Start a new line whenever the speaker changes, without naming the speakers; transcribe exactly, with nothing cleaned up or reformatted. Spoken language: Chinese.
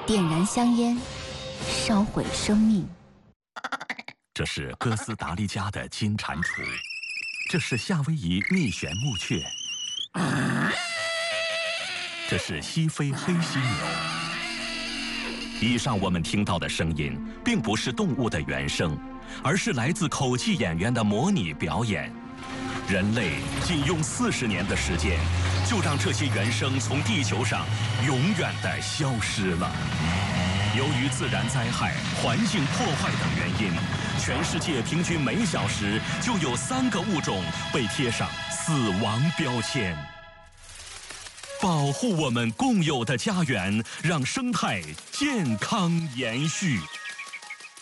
点燃香烟，烧毁生命。
这是哥斯达黎加的金蟾蜍，这是夏威夷蜜旋木雀，这是西非黑犀牛。以上我们听到的声音，并不是动物的原声，而是来自口技演员的模拟表演。人类仅用四十年的时间，就让这些原声从地球上永远地消失了。由于自然灾害、环境破坏等原因，全世界平均每小时就有三个物种被贴上死亡标签。保护我们共有的家园，让生态健康延续。